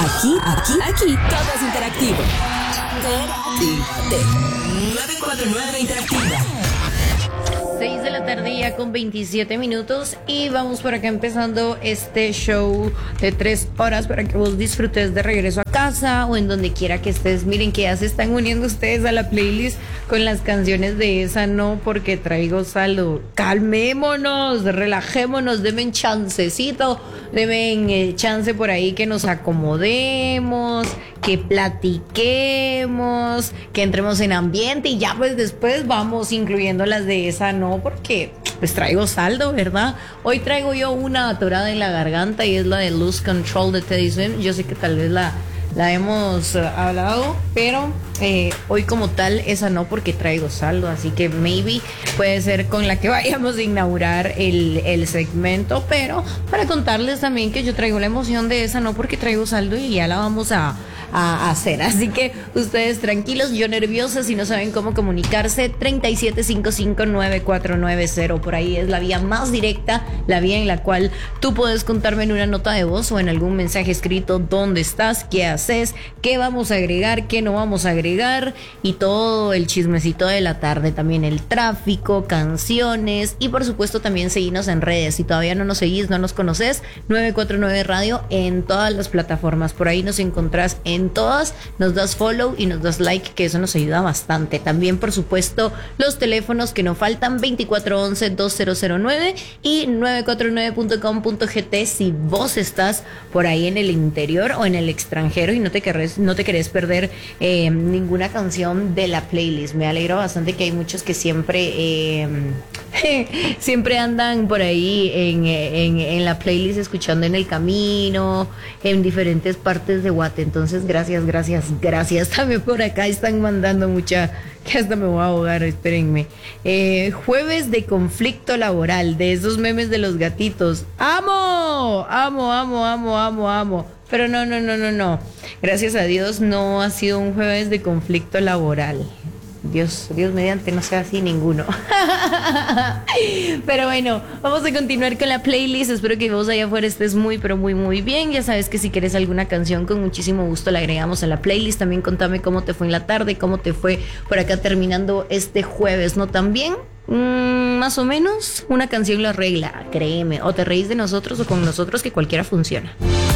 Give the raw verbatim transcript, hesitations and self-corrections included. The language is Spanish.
Aquí, aquí, aquí, todo es interactivo. Interactívate. nueve cuatro nueve Interactiva. seis de la tarde ya con veintisiete minutos y vamos por acá empezando este show de tres horas para que vos disfrutes de regreso a casa o en donde quiera que estés. Miren que ya se están uniendo ustedes a la playlist con las canciones de Esa No Porque Traigo Saldo. Calmémonos, relajémonos, denme chancecito, denme eh, chance por ahí que nos acomodemos, que platiquemos, que entremos en ambiente y ya pues después vamos incluyendo las de Esa No, porque pues traigo saldo, ¿verdad? Hoy traigo yo una atorada en la garganta y es la de Lose Control de Teddy Swims. Yo sé que tal vez la, la hemos uh, hablado, pero eh, hoy como tal Esa No Porque Traigo Saldo, así que maybe puede ser con la que vayamos a inaugurar el, el segmento, pero para contarles también que yo traigo la emoción de Esa No Porque Traigo Saldo y ya la vamos a a hacer, así que ustedes tranquilos, yo nerviosa, si no saben cómo comunicarse, treinta y siete cincuenta y cinco nueve cuatro nueve cero, por ahí es la vía más directa, la vía en la cual tú puedes contarme en una nota de voz o en algún mensaje escrito dónde estás, qué haces, qué vamos a agregar, qué no vamos a agregar y todo el chismecito de la tarde, también el tráfico, canciones y por supuesto también seguirnos en redes. Si todavía no nos seguís, no nos conoces, nueve cuatro nueve Radio en todas las plataformas, por ahí nos encontrás en todas, nos das follow y nos das like, que eso nos ayuda bastante. También por supuesto los teléfonos que no faltan, veinticuatro once dos mil nueve y nueve cuatro nueve punto com punto gt si vos estás por ahí en el interior o en el extranjero y no te querés, no te querés perder eh, ninguna canción de la playlist. Me alegra bastante que hay muchos que siempre eh, siempre andan por ahí en, en, en la playlist escuchando en el camino, en diferentes partes de Guate. Entonces gracias, gracias, gracias. También por acá están mandando mucha, que hasta me voy a ahogar, espérenme. Eh, jueves de conflicto laboral, de esos memes de los gatitos. ¡Amo! Amo, amo, amo, amo, amo. Pero no, no, no, no, no. Gracias a Dios no ha sido un jueves de conflicto laboral. Dios, Dios mediante no sea así ninguno. Pero bueno, vamos a continuar con la playlist. Espero que vos allá afuera estés muy, pero muy, muy bien. Ya sabes que si quieres alguna canción, con muchísimo gusto la agregamos a la playlist. También contame cómo te fue en la tarde, cómo te fue por acá terminando este jueves, ¿no? También, mmm, más o menos, una canción lo arregla, créeme. O te reís de nosotros o con nosotros, que cualquiera funciona.